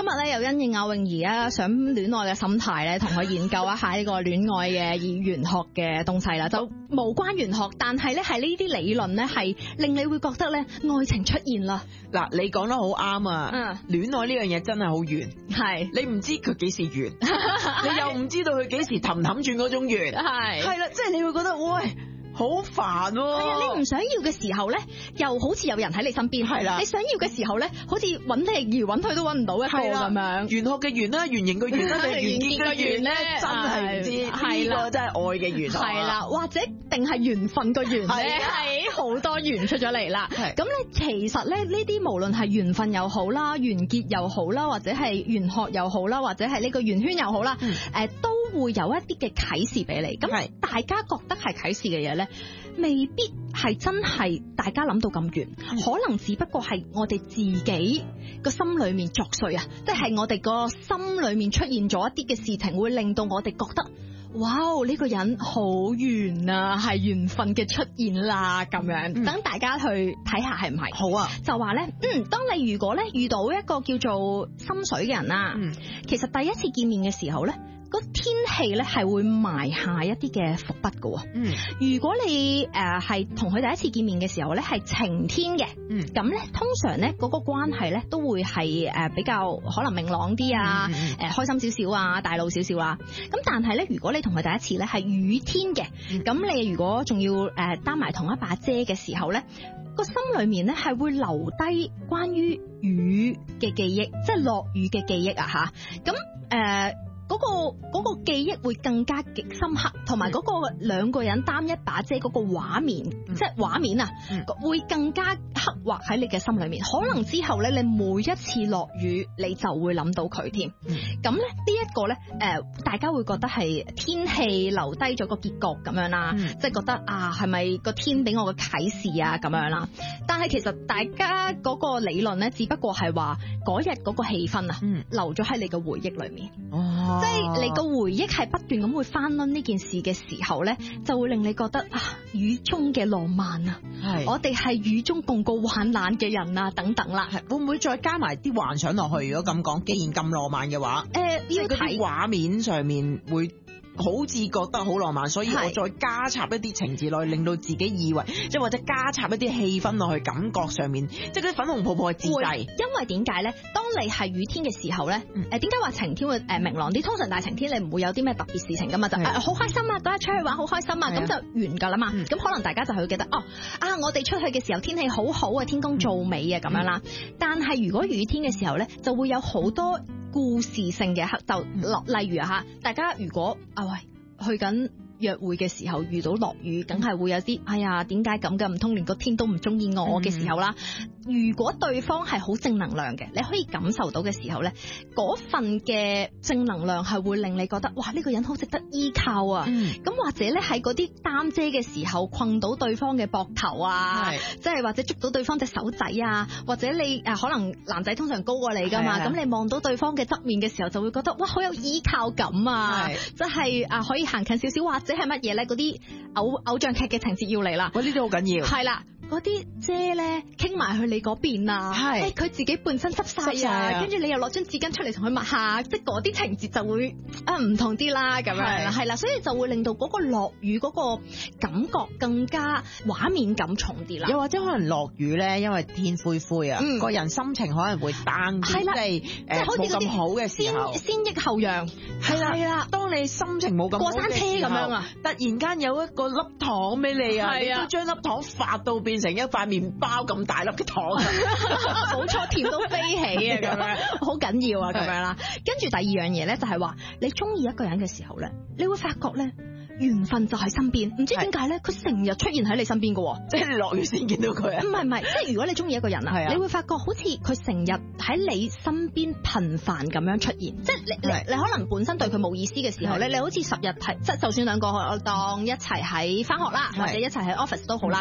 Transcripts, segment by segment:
日咧又因應阿泳兒啊想戀愛嘅心態咧，同佢研究一下呢個戀愛嘅玄學嘅東西啦，就無關玄學，但係咧係呢啲理論咧係令你會覺得咧愛情出現啦。 嗱，你講得好啱啊！戀愛呢樣嘢真係好圓， 係你唔知佢幾時完，你又唔知道佢幾時氹氹轉嗰種圓，係啦，即係你會覺得喂。好煩喎！係啊，你唔想要嘅時候咧，又好似有人喺你身邊。係啦，你想要嘅時候咧，好似揾你如揾佢都揾唔到一個咁樣。 玄學嘅玄啦，圓形嘅圓啦，定完結嘅圓咧，真係唔知呢個真係愛嘅圓。 係啦，或者定係緣分嘅緣咧，係好多緣出咗嚟啦。咁咧，其實咧呢啲無論係緣分又好啦，完結又好啦，或者係玄學又好啦，或者係呢個圓圈又好啦，都會有一啲嘅啟示俾你。咁大家覺得係啟示嘅嘢咧，未必係真係大家諗到咁遠，可能只不過係我哋自己個心裏面作祟啊，即係我哋個心裏面出現咗一啲嘅事情，會令到我哋覺得哇呢個人好緣啊，係緣分嘅出現啦咁樣。等大家去睇下係唔係好啊？就話咧，當你如果咧遇到一個叫做心水嘅人啦，其實第一次見面嘅時候咧，個天氣咧係會埋下一啲嘅伏筆噶。如果你係同佢第一次見面嘅時候咧係晴天嘅，咁咧通常咧嗰個關係咧都會係比較可能明朗啲啊，開心少少啊，大路少少啊。咁但係咧，如果你同佢第一次咧係雨天嘅，咁你如果仲要擔埋同一把遮嘅時候咧，個心裏面咧係會留低關於雨嘅記憶，即係落雨嘅記憶啊吓。咁嗰個記憶會更加極深刻，同埋嗰個兩個人擔一把遮嗰個畫面，即係畫面啊，會更加刻畫喺你嘅心裏面。可能之後咧，你每一次落雨，你就會諗到佢添。咁咧呢一個咧，大家會覺得係天氣留低咗個結局咁樣啦，即係覺得啊，係咪個天俾我個啟示啊咁樣啦？但係其實大家嗰個理論咧，只不過係話嗰日嗰個氣氛啊，留咗喺你嘅回憶裏面。即係你個回憶係不斷咁會翻溫呢件事嘅時候咧，就會令你覺得啊，雨中嘅浪漫啊，我哋係雨中共過患難嘅人啊，等等啦。 會唔會再加埋啲幻想落去？如果咁講，既然咁浪漫嘅話， 要睇畫面上面會好似覺得好浪漫，所以我再加插一啲情節落去，令到自己以為，即係或者加插一啲氣氛落去，感覺上面，即係嗰啲粉紅泡泡係自製。 因為點解咧？當你係雨天嘅時候咧，點解話晴天會明朗啲？通常大晴天你唔會有啲咩特別事情噶嘛，就好開心啊，嗰日出去玩好開心啊，咁就完噶啦嘛。咁可能大家就會記得我哋出去嘅時候天氣好好啊，天公造美啊咁樣啦。但係如果雨天嘅時候咧，就會有好多故事性嘅就例如大家如果去緊約會嘅時候遇到落雨，梗係會有啲哎呀點解咁嘅，唔通連個天都唔中意我嘅時候啦。如果對方係好正能量嘅，你可以感受到嘅時候咧，嗰份嘅正能量係會令你覺得哇呢個人好值得依靠啊。咁或者咧喺嗰啲擔遮嘅時候困到對方嘅膊頭啊，即係或者捉到對方隻手仔啊，或者你可能男仔通常高過你噶嘛，咁你望到對方嘅側面嘅時候就會覺得哇好有依靠感啊，即係可以行近少少，或者係乜嘢咧？嗰啲偶像劇嘅情節要嚟啦， 呢啲好緊要。係啦，嗰啲遮咧傾埋去你嗰邊啊，佢自己本身濕晒啊，跟住你又攞張紙巾出嚟同佢抹下，即係嗰啲情節就會唔同啲啦，咁樣係啦，所以就會令到嗰個落雨嗰個感覺更加畫面感重啲啦。 又或者可能落雨咧，因為天灰灰啊，個人心情可能會 down 啲，即係好似冇咁好嘅時候， 先抑後揚。 係啦，當你心情冇咁好嘅時候， 過山車咁樣啊， 突然間有一個粒糖俾你啊，你都將粒糖發到變成一塊麵包咁大粒嘅糖， 冇錯，甜到飛起啊，咁樣好緊要啊，咁樣啦。跟住第二樣嘢咧，就係話你中意一個人嘅時候咧，你會發覺咧，緣分就喺身邊，唔知點解咧，佢成日出現喺你身邊嘅， 即係你落雨先見到佢啊？ 唔係，即係如果你中意一個人啊，你會發覺好似佢成日喺你身邊頻繁咁樣出現，即係你可能本身對佢冇意思嘅時候咧，你好似10日睇，即係就算兩個當一齊喺翻學啦，或者一齊喺 office 都好啦，突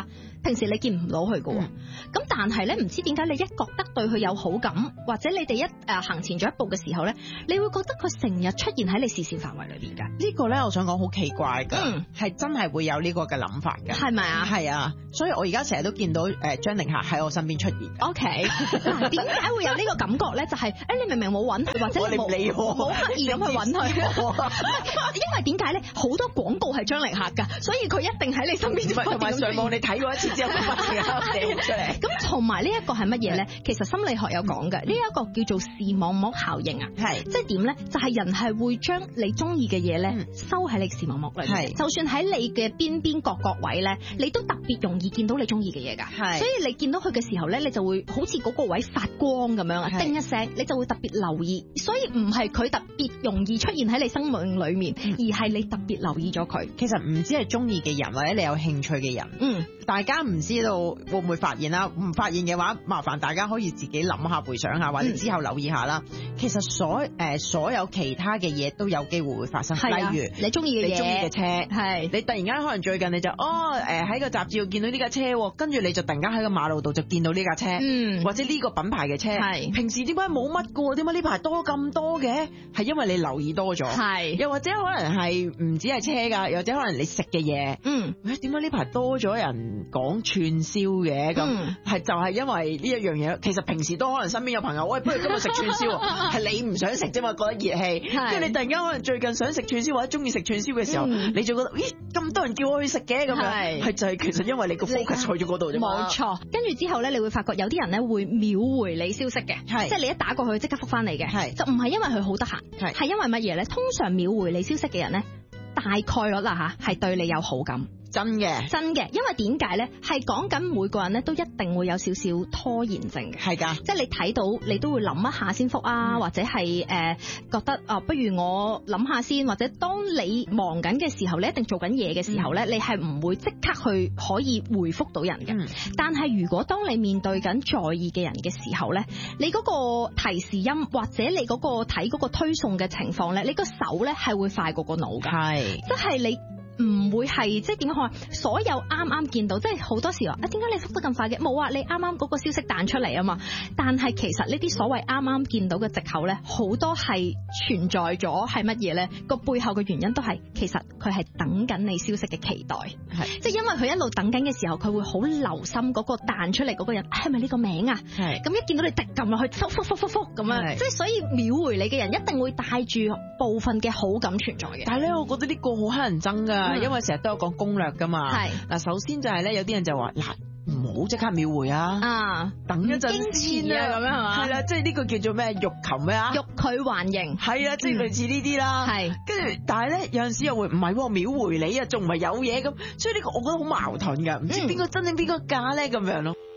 平時你見唔到佢㗎喎。咁但係咧，唔知點解你一覺得對佢有好感，或者你哋一行前咗一步嘅時候咧，你會覺得佢成日出現喺你視線範圍裏邊㗎。 呢個咧，我想講好奇怪㗎，係真係會有呢個嘅諗法㗎。係咪啊？係啊，所以我而家成日都見到張寧夏喺我身邊出現。OK， 點解會有呢個感覺咧？就係你明明冇揾佢，或者你冇刻意咁去揾佢。因為點解咧？好多廣告係張寧夏㗎，所以佢一定喺你身邊。 同埋上網你睇過一次之後，不斷掉出嚟。 咁同埋呢一個係乜嘢咧？其實心理學有講嘅，呢一個叫做視網膜效應啊。係，即係點咧？就係人係會將你中意嘅嘢咧收喺你視網膜裏面。就算喺你嘅邊邊角位咧，你都特別容易見到你中意嘅嘢㗎。係，所以你見到佢嘅時候咧，你就會好似嗰個位發光咁樣啊，叮一聲，你就會特別留意。所以唔係佢特別容易出現喺你生命裏面，而係你特別留意咗佢。 其實唔止係中意嘅人，或者你有興趣嘅人，大家唔知道會唔會發現啦？唔發現嘅話，麻煩大家可以自己諗下、回想下，或者之後留意下啦。其實所有其他嘅嘢都有機會會發生，例如你中意嘅嘢，你中意嘅車，係你突然間可能最近你就喺個雜誌度見到呢架車，跟住你就突然間喺個馬路度就見到呢架車，或者呢個品牌嘅車，係平時點解冇乜㗎？點解呢排多咁多嘅？係因為你留意多咗，係又或者可能係唔止係車㗎，又或者可能你食嘅嘢，點解呢排多咗人講串燒嘅？咁係就係因為呢一樣嘢。其實平時都可能身邊有朋友，喂，不如今日食串燒，係你唔想食啫嘛，覺得熱氣，跟住你突然間可能最近想食串燒或者中意食串燒嘅時候，你就覺得咦咁多人叫我去食嘅咁樣，係就係其實因為你個 focus 去咗嗰度啫嘛。冇錯，跟住之後咧，你會發覺有啲人咧會秒回你消息嘅，即係你一打過去即刻覆翻你嘅，就唔係因為佢好得閒，係因為乜嘢咧？通常秒回你消息嘅人咧，大概率啦嚇係對你有好感。真嘅，因為點解咧？係講緊每個人咧都一定會有少少拖延症嘅，係㗎，即係你睇到你都會諗一下先覆啊，或者係覺得不如我諗下先，或者當你忙緊嘅時候，你一定做緊嘢嘅時候咧，你係唔會即刻去可以回覆到人嘅。但係如果當你面對緊在意嘅人嘅時候咧，你嗰個提示音或者你嗰個睇嗰個推送嘅情況咧，你個手咧係會快過個腦㗎，係，即係你。唔會係即係點講啊？所有啱啱見到，即係好多時話點解你覆得咁快嘅？冇啊，你啱啱嗰個消息彈出嚟啊嘛。但係其實呢啲所謂啱啱見到嘅藉口咧，好多係存在咗係乜嘢咧？個背後嘅原因都係其實佢係等緊你消息嘅期待，係即係因為佢一路等緊嘅時候，佢會好留心嗰個彈出嚟嗰個人係咪呢個名啊？係咁一見到你撳落去覆咁樣，即係所以秒回你嘅人一定會帶住部分嘅好感存在嘅。但係咧，我覺得呢個好乞人憎㗎。因為成日都有講攻略噶嘛，嗱，首先就係咧，有啲人就話嗱，唔好即刻秒回啊，等一陣先啊，咁樣係嘛，係啦，即係呢個叫做咩欲求咩啊，欲拒還迎，係啊，即係類似呢啲啦，係，跟住但係咧有陣時又會唔係秒回你啊，仲唔係有嘢咁，所以呢個我覺得好矛盾噶，唔知邊個真正邊個假咧咁樣咯。